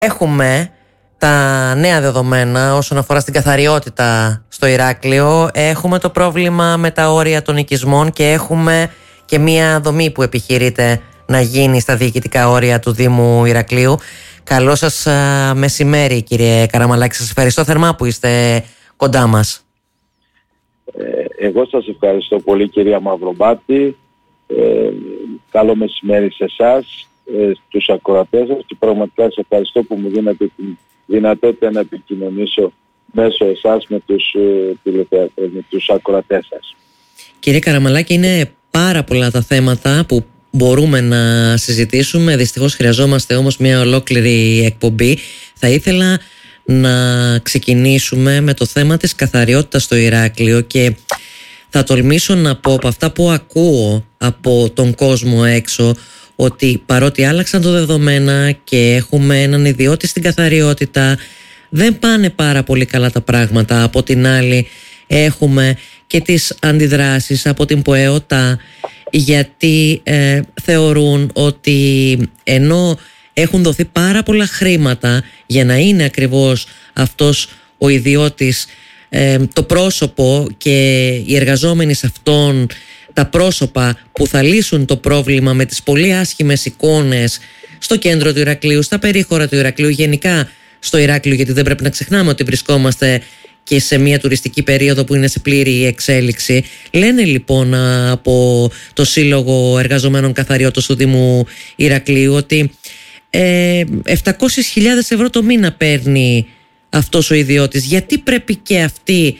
Έχουμε τα νέα δεδομένα όσον αφορά στην καθαριότητα στο Ηράκλειο. Έχουμε το πρόβλημα με τα όρια των οικισμών και έχουμε και μία δομή που επιχειρείται να γίνει στα διοικητικά όρια του Δήμου Ηρακλείου. Καλό σας μεσημέρι, κύριε Καραμαλάκη. Σας ευχαριστώ θερμά που είστε κοντά μας. Εγώ σας ευχαριστώ πολύ, κυρία Μαυρομάτη. Καλό μεσημέρι σε εσάς, στους ακροατές σας, και πραγματικά σας ευχαριστώ που μου δίνετε τη δυνατότητα να επικοινωνήσω μέσω εσάς με τους ακροατές σας. Κύριε Καραμαλάκη, είναι πάρα πολλά τα θέματα που μπορούμε να συζητήσουμε. Δυστυχώς χρειαζόμαστε όμως μια ολόκληρη εκπομπή. Θα ήθελα να ξεκινήσουμε με το θέμα της καθαριότητας στο Ηράκλειο και θα τολμήσω να πω από αυτά που ακούω από τον κόσμο έξω ότι παρότι άλλαξαν το δεδομένα και έχουμε έναν ιδιώτη στην καθαριότητα, δεν πάνε πάρα πολύ καλά τα πράγματα. Από την άλλη έχουμε και τις αντιδράσεις από την ΠΟΕΟΤΑ, γιατί θεωρούν ότι ενώ έχουν δοθεί πάρα πολλά χρήματα για να είναι ακριβώς αυτός ο ιδιώτης το πρόσωπο και οι εργαζόμενοι σε αυτόν τα πρόσωπα που θα λύσουν το πρόβλημα με τις πολύ άσχημες εικόνες στο κέντρο του Ηρακλείου, στα περίχωρα του Ηρακλείου, γενικά στο Ηράκλειο, γιατί δεν πρέπει να ξεχνάμε ότι βρισκόμαστε και σε μια τουριστική περίοδο που είναι σε πλήρη εξέλιξη. Λένε λοιπόν από το Σύλλογο Εργαζομένων Καθαριότητας του Δήμου Ηρακλείου ότι 700.000 ευρώ το μήνα παίρνει αυτός ο ιδιώτης. Γιατί πρέπει και αυτοί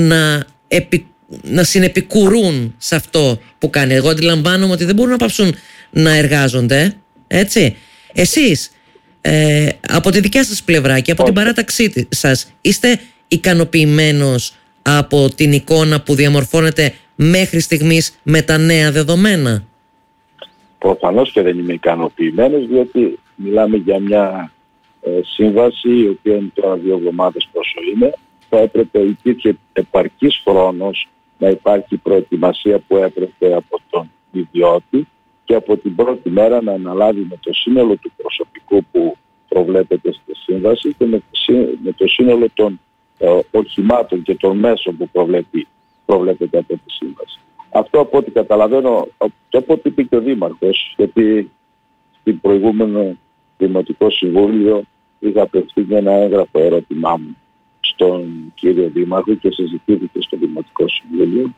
να συνεπικουρούν σε αυτό που κάνει? Εγώ αντιλαμβάνομαι ότι δεν μπορούν να πάψουν να εργάζονται, έτσι. Εσείς από τη δικιά σας πλευρά και από την παράταξή σας, είστε ικανοποιημένος από την εικόνα που διαμορφώνεται μέχρι στιγμής με τα νέα δεδομένα? Προφανώς και δεν είμαι ικανοποιημένος, διότι μιλάμε για μια σύμβαση η οποία είναι τώρα 2 εβδομάδες πόσο είναι. Θα έπρεπε, υπήρχε επαρκής χρόνος να υπάρχει προετοιμασία που έπρεπε από τον ιδιώτη και από την πρώτη μέρα να αναλάβει με το σύνολο του προσωπικού που προβλέπεται στη σύμβαση και με το σύνολο των οχημάτων και των μέσων που προβλέπεται από τη σύμβαση. Αυτό, από ό,τι καταλαβαίνω και από ό,τι είπε και ο Δήμαρχος, γιατί στην προηγούμενο Δημοτικό Συμβούλιο είχα απευθύνει ένα έγγραφο ερώτημά μου στον κύριο Δήμαρχο και συζητήθηκε στο Δημοτικό Συμβούλιο.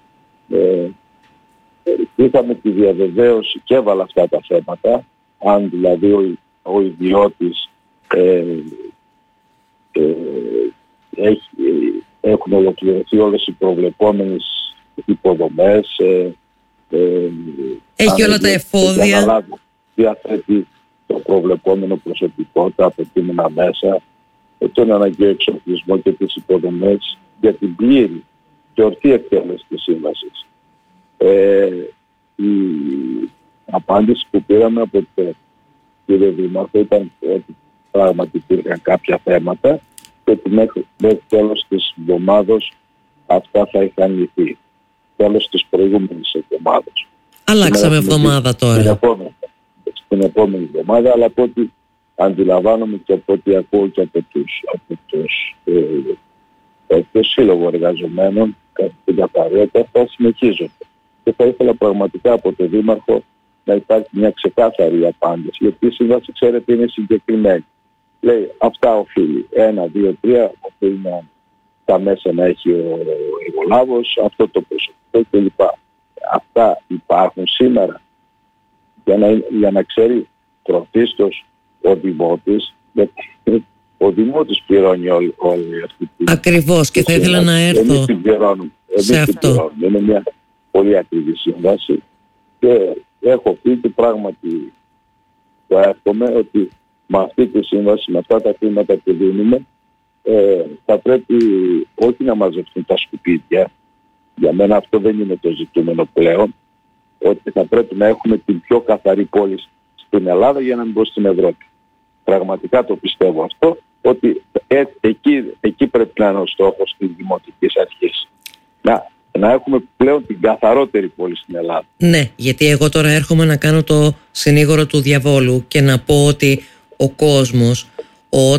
Είχαμε τη διαβεβαίωση και έβαλα αυτά τα θέματα, αν δηλαδή ο ιδιώτης έχουν ολοκληρωθεί όλες οι προβλεπόμενες υποδομές, έχει όλα τα εφόδια, διαθέτει το προβλεπόμενο προσωπικό, τα απαιτούμενα μέσα, τον αναγκαίο εξοπλισμό και τις υποδομές για την πλήρη και ορθή εκτέλεση της σύμβασης. Η απάντηση που πήραμε από τον κύριο Δήμαρχο ήταν ότι πράγματι υπήρχαν κάποια θέματα και ότι μέχρι τέλος της εβδομάδος αυτά θα είχαν λυθεί. Τέλος της προηγούμενης εβδομάδας. Αλλάξαμε εβδομάδα τώρα. Στην επόμενη εβδομάδα, αλλά από ό,τι αντιλαμβάνομαι και από ό,τι ακούω και από το Σύλλογο Εργαζομένων κατά την καθαριότητα, θα συνεχίζονται. Και θα ήθελα πραγματικά από τον Δήμαρχο να υπάρχει μια ξεκάθαρη απάντηση, γιατί η σύμβαση, ξέρετε, είναι συγκεκριμένη. Λέει αυτά οφείλει 1, 2, 3, οφείλει τα μέσα να έχει ο εργολάβος, αυτό το προσωπικό κλπ. Αυτά υπάρχουν σήμερα για να ξέρει πρωτίστως ο Δημότης, γιατί ο Δημότης πληρώνει όλη αυτή την... Ακριβώς, και θα ήθελα να έρθω εμείς την πληρώνουμε σε αυτό. Είναι μια πολύ ακριβή σύμβαση και έχω πει και πράγματι το εύχομαι ότι με αυτή τη σύμβαση, με αυτά τα χρήματα που δίνουμε, θα πρέπει όχι να μαζευτούν τα σκουπίδια. Για μένα αυτό δεν είναι το ζητούμενο πλέον, ότι θα πρέπει να έχουμε την πιο καθαρή πόλη στην Ελλάδα για να μην πω στην Ευρώπη. Πραγματικά το πιστεύω αυτό, ότι εκεί πρέπει να είναι ο στόχος της Δημοτικής Αρχής. Να έχουμε πλέον την καθαρότερη πόλη στην Ελλάδα. Ναι, γιατί εγώ τώρα έρχομαι να κάνω το συνήγορο του διαβόλου και να πω ότι ο κόσμος